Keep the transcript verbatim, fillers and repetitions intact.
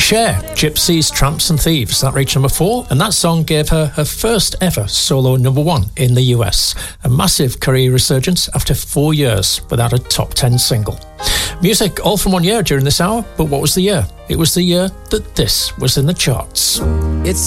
Cher, Gypsies, Tramps and Thieves, that reached number four, and that song gave her her first ever solo number one in the U S. A massive career resurgence after four years without a top ten single. Music all from one year during this hour, but what was the year? It was the year that this was in the charts. It's